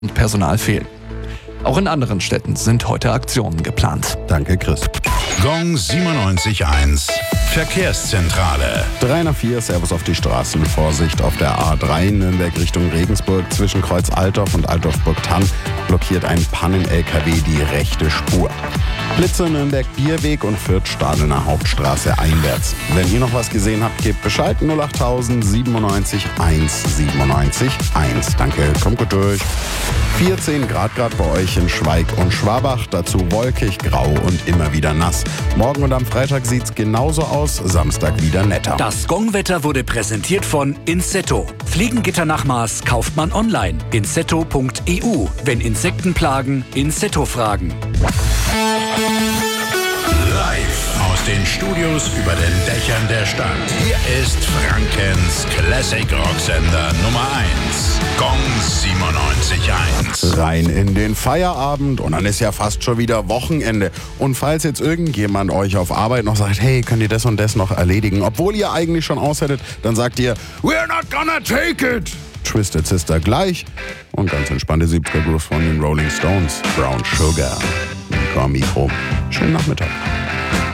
und Personal fehlen. Auch in anderen Städten sind heute Aktionen geplant. Danke, Chris. Gong 97.1 Verkehrszentrale. 3 nach 4, Servus auf die Straßen. Vorsicht auf der A3 Nürnberg Richtung Regensburg. Zwischen Kreuz Altdorf und Altdorf-Burgthann blockiert ein Pannen-LKW die rechte Spur. Blitze Nürnberg Bierweg und Fürth Stahlener Hauptstraße einwärts. Wenn ihr noch was gesehen habt, gebt Bescheid. 08000 97 1 97 1. Danke, kommt gut durch. 14 Grad gerade bei euch in Schweig und Schwabach. Dazu wolkig, grau und immer wieder nass. Morgen und am Freitag sieht's genauso aus. Samstag wieder netter. Das Gongwetter wurde präsentiert von Insetto. Fliegengitternachmaß kauft man online. Insetto.eu. Wenn Insekten plagen, Insetto fragen. Live aus den Studios über den Dächern der Stadt. Hier ist Frankens Classic Rocksender Nummer 1. Gong 97.1. Rein in den Feierabend und dann ist ja fast schon wieder Wochenende. Und falls jetzt irgendjemand euch auf Arbeit noch sagt, hey, könnt ihr das und das noch erledigen, obwohl ihr eigentlich schon aushättet, dann sagt ihr, we're not gonna take it. Twisted Sister gleich und ganz entspannte 70er Grooves von den Rolling Stones. Brown Sugar. Mikro. Schönen Nachmittag.